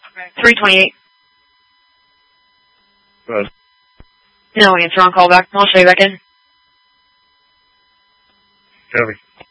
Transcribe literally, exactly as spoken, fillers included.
three twenty-eight. Good. No answer on call back. I'll show you back in. Copy.